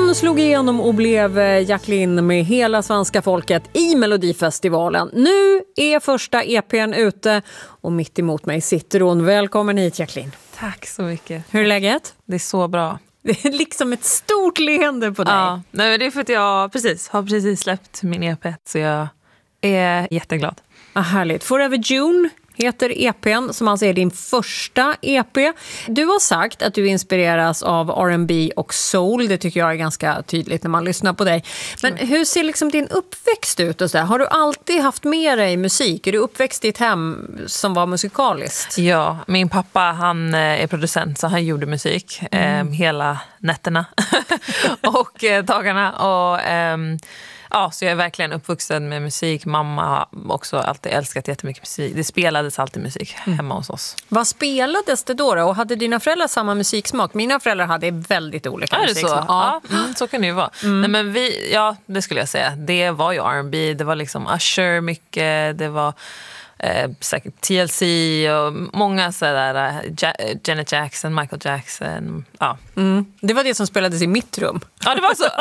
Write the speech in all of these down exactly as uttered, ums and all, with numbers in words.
Hon slog igenom och blev Jacqueline med hela svenska folket i Melodifestivalen. Nu är första E P:n ute och mitt emot mig sitter hon. Välkommen hit, Jacqueline. Tack så mycket. Hur är läget? Det är så bra. Det är liksom ett stort leende på dig. Ja, nej, men det är för att jag precis, har precis släppt min E P, så jag är jätteglad. Ah, härligt. Forever June heter E P:n, som alltså är din första E P. Du har sagt att du inspireras av R and B och soul. Det tycker jag är ganska tydligt när man lyssnar på dig. Men hur ser liksom din uppväxt ut? Och så där? Har du alltid haft med dig musik? Är du uppväxt i ett hem som var musikaliskt? Ja, min pappa han är producent, så han gjorde musik mm. eh, hela nätterna och eh, dagarna. Och... Ehm, Ja, så jag är verkligen uppvuxen med musik. Mamma har också alltid älskat jättemycket musik. Det spelades alltid musik hemma mm. hos oss. Vad spelades det då, då? Och hade dina föräldrar samma musiksmak? Mina föräldrar hade väldigt olika är det musiksmak. Så? Ja, ja. Mm, så kan det ju vara. Mm. Nej, men vi, ja, det skulle jag säga. Det var ju R and B. Det var liksom Usher mycket. Det var... Eh, säkert T L C och många sådär, ja- Janet Jackson, Michael Jackson, ja. Mm. Det var det som spelades i mitt rum. Ja, det var så.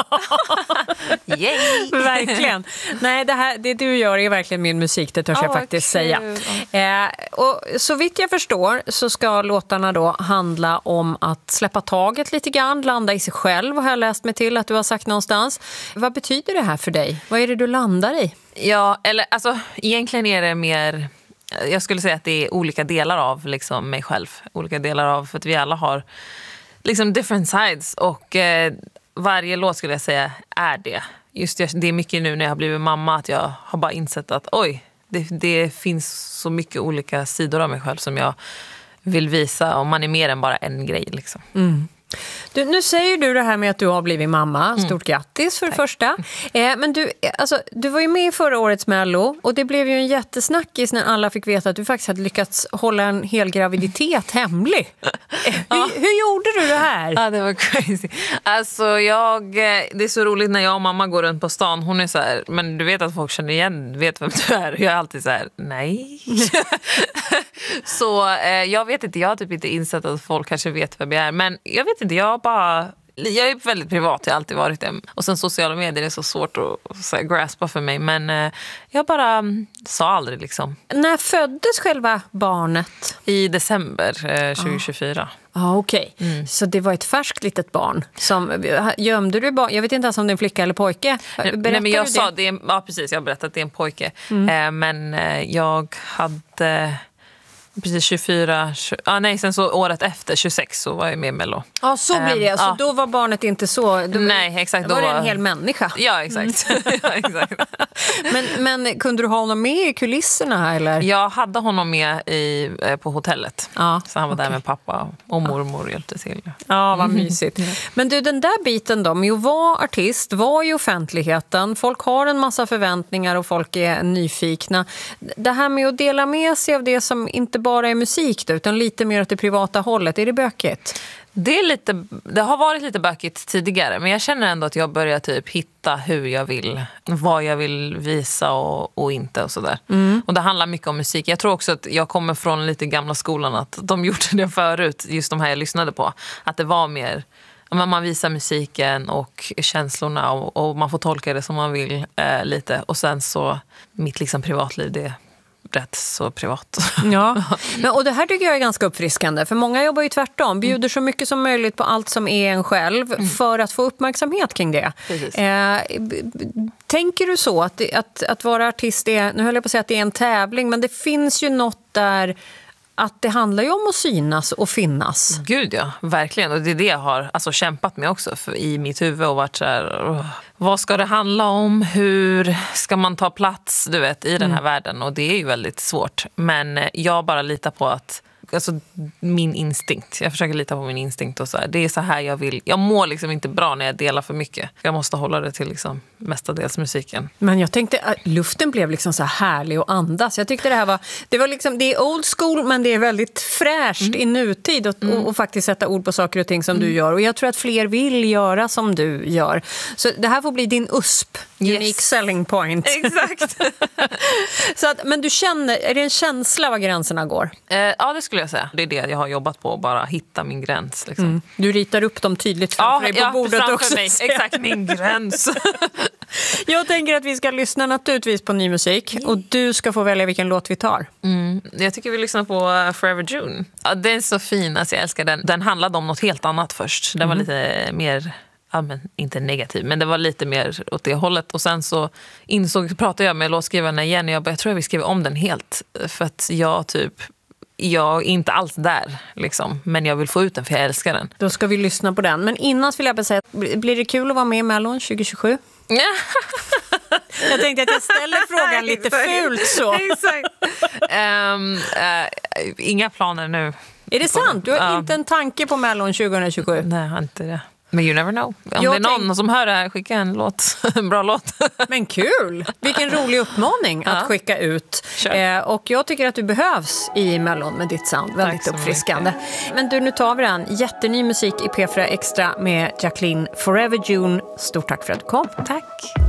Yay! Verkligen. Nej, det, här, det du gör är verkligen min musik, det törs oh, jag faktiskt kul. säga. Eh, och så vitt jag förstår så ska låtarna då handla om att släppa taget lite grann, landa i sig själv, har jag läst mig till att du har sagt någonstans. Vad betyder det här för dig? Vad är det du landar i? Ja, eller alltså egentligen är det mer, jag skulle säga att det är olika delar av liksom mig själv, olika delar av, för att vi alla har liksom different sides, och eh, varje låt skulle jag säga är det. Just det, det är mycket nu när jag har blivit mamma att jag har bara insett att oj, det, det finns så mycket olika sidor av mig själv som jag vill visa, och man är mer än bara en grej liksom. Mm. Du, nu säger du det här med att du har blivit mamma. Stort mm. grattis för det första. Eh, men du, alltså, du var ju med i förra årets Mello, och det blev ju en jättesnackis när alla fick veta att du faktiskt hade lyckats hålla en hel graviditet hemlig. Eh, ja. hur, hur gjorde du det här? Ja, det var crazy. Alltså jag, det är så roligt när jag och mamma går runt på stan. Hon är så här, men du vet att folk känner igen, vet vem du är. Jag är alltid så här, nej. Så eh, jag vet inte, jag har typ inte insett att folk kanske vet vem jag är. Men jag vet inte, jag bara... Jag är väldigt privat, jag har alltid varit det. Och sen sociala medier är så svårt att så här, graspa för mig. Men eh, jag bara um, sa aldrig liksom. När föddes själva barnet? I december eh, tjugohundratjugofyra. Ja, ah, okej. Okay. Mm. Så det var ett färskt litet barn. Som, gömde du barn? Jag vet inte ens om det är en flicka eller pojke. Berättar Nej, men jag du sa, det? det är, ja precis, jag berättade att det är en pojke. Mm. Eh, men eh, jag hade... Precis tjugofyra, tjugo, ah, nej, sen så året efter, tjugosex, så var jag med i Mello. Ja, så blir det. Um, så ah. då var barnet inte så... Då, nej, exakt. Då var då det en var... hel människa. Ja, exakt. Mm. ja, exakt. men, men kunde du ha honom med i kulisserna, eller? Jag hade honom med i, eh, på hotellet. Ja, så han var okay. där med pappa och mormor och hjälpte till. Ja, vad mysigt. Mm. Men du, den där biten då, med att vara artist, var i offentligheten. Folk har en massa förväntningar och folk är nyfikna. Det här med att dela med sig av det som inte bara är musik då, utan lite mer åt det privata hållet, är det bökigt? Det, är lite, det har varit lite bökigt tidigare, men jag känner ändå att jag börjar typ hitta hur jag vill, vad jag vill visa och, och inte och sådär. Mm. Och det handlar mycket om musik. Jag tror också att jag kommer från lite gamla skolan, att de gjorde det förut, just de här jag lyssnade på. Att det var mer, man visar musiken och känslorna och, och man får tolka det som man vill eh, lite. Och sen så, mitt liksom privatliv, det rätt så privat. Ja, men, och det här tycker jag är ganska uppfriskande, för många jobbar ju tvärtom, bjuder så mycket som möjligt på allt som är en själv mm. för att få uppmärksamhet kring det. Eh, tänker du så att, att, att vara artist är, nu höll jag på att säga att det är en tävling, men det finns ju något där att det handlar ju om att synas och finnas. Gud ja, verkligen. Och det är det jag har alltså, kämpat med också för, i mitt huvud och varit så här, oh, vad ska det handla om? Hur ska man ta plats, du vet, i den här mm. världen? Och det är ju väldigt svårt. Men jag bara litar på att alltså, min instinkt. Jag försöker lita på min instinkt och så här. Det är så här jag vill. Jag mår liksom inte bra när jag delar för mycket. Jag måste hålla det till liksom mestadels musiken. Men jag tänkte att luften blev liksom så här härlig och andas. Jag tyckte det här var, det var liksom, det är old school, men det är väldigt fräscht mm. i nutid och, mm. och, och faktiskt sätta ord på saker och ting som mm. du gör. Och jag tror att fler vill göra som du gör. Så det här får bli din U S P Unique Yes. selling point. Exakt. Så att, men du känner, är det en känsla var gränserna går? Eh, ja, det skulle jag säga. Det är det jag har jobbat på, bara hitta min gräns. Liksom. Mm. Du ritar upp dem tydligt framför dig på ja, bordet framför också. Mig. Exakt, min gräns. Jag tänker att vi ska lyssna naturligtvis på ny musik och du ska få välja vilken låt vi tar. Mm. Jag tycker vi lyssnar på Forever June. Ja, den är så fin, alltså jag älskar den. Den handlade om något helt annat först. Den mm. var lite mer... Ja, men inte negativ, men det var lite mer åt det hållet. Och sen så insåg, pratade jag med låtskrivarna igen och jag bara, jag tror jag vill skriva om den helt. För att jag typ, jag är inte alls där liksom. Men jag vill få ut den för jag älskar den. Då ska vi lyssna på den. Men innan vill jag bara säga, blir det kul att vara med i Mellon tjugo tjugosju? Jag tänkte att jag ställer frågan lite fult så. Exakt. um, uh, inga planer nu. Är det sant? Du har uh, inte en tanke på Mellon tjugo tjugosju? Nej, jag har inte det. Men you never know. Om jag det är någon tänk... som hör det här, skicka en låt. En bra låt. Men kul! Vilken rolig uppmaning att ja. skicka ut. Eh, och jag tycker att du behövs i Mellon med ditt sound. Väldigt uppfriskande. Mycket. Men du, nu tar vi den. Jätteny musik i P fyra Extra med Jacqueline Forever June. Stort tack för att du kom. Tack.